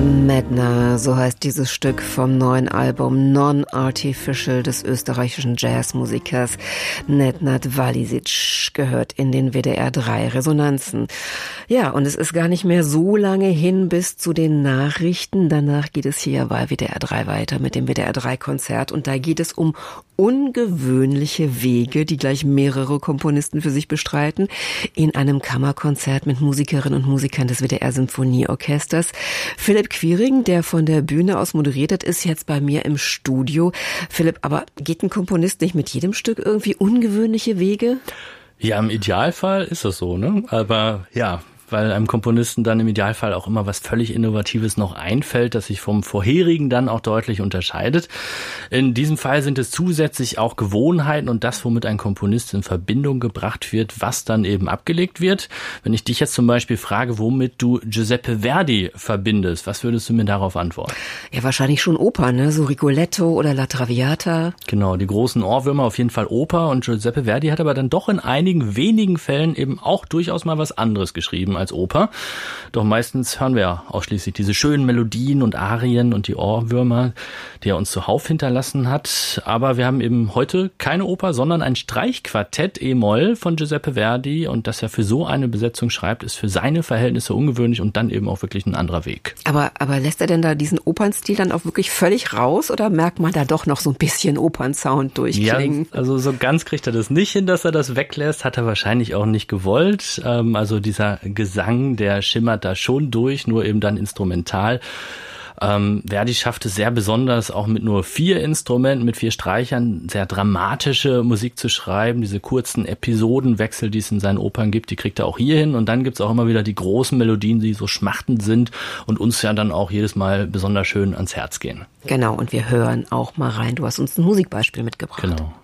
Medna, so heißt dieses Stück vom neuen Album Non-Artificial des österreichischen Jazzmusikers Nednat Valisic, gehört in den WDR 3 Resonanzen. Ja, und es ist gar nicht mehr so lange hin bis zu den Nachrichten. Danach geht es hier bei WDR 3 weiter mit dem WDR 3 Konzert und da geht es um ungewöhnliche Wege, die gleich mehrere Komponisten für sich bestreiten, in einem Kammerkonzert mit Musikerinnen und Musikern des WDR Symphonieorchesters. Philipp Quiring, der von der Bühne aus moderiert hat, ist jetzt bei mir im Studio. Philipp, aber geht ein Komponist nicht mit jedem Stück irgendwie ungewöhnliche Wege? Ja, im Idealfall ist das so, ne? Aber ja, weil einem Komponisten dann im Idealfall auch immer was völlig Innovatives noch einfällt, das sich vom vorherigen dann auch deutlich unterscheidet. In diesem Fall sind es zusätzlich auch Gewohnheiten und das, womit ein Komponist in Verbindung gebracht wird, was dann eben abgelegt wird. Wenn ich dich jetzt zum Beispiel frage, womit du Giuseppe Verdi verbindest, was würdest du mir darauf antworten? Ja, wahrscheinlich schon Oper, ne? So Rigoletto oder La Traviata. Genau, die großen Ohrwürmer, auf jeden Fall Oper. Und Giuseppe Verdi hat aber dann doch in einigen wenigen Fällen eben auch durchaus mal was anderes geschrieben als Oper. Doch meistens hören wir ja ausschließlich diese schönen Melodien und Arien und die Ohrwürmer, die er uns zuhauf hinterlassen hat. Aber wir haben eben heute keine Oper, sondern ein Streichquartett E-Moll von Giuseppe Verdi. Und dass er für so eine Besetzung schreibt, ist für seine Verhältnisse ungewöhnlich und dann eben auch wirklich ein anderer Weg. Aber lässt er denn da diesen Opernstil dann auch wirklich völlig raus oder merkt man da doch noch so ein bisschen Opernsound durchklingen? Ja, also so ganz kriegt er das nicht hin, dass er das weglässt. Hat er wahrscheinlich auch nicht gewollt. Also dieser Gesang, der schimmert da schon durch, nur eben dann instrumental. Verdi schafft es sehr besonders, auch mit nur 4 Instrumenten, mit 4 Streichern, sehr dramatische Musik zu schreiben. Diese kurzen Episodenwechsel, die es in seinen Opern gibt, die kriegt er auch hier hin. Und dann gibt's auch immer wieder die großen Melodien, die so schmachtend sind und uns ja dann auch jedes Mal besonders schön ans Herz gehen. Genau, und wir hören auch mal rein. Du hast uns ein Musikbeispiel mitgebracht. Genau.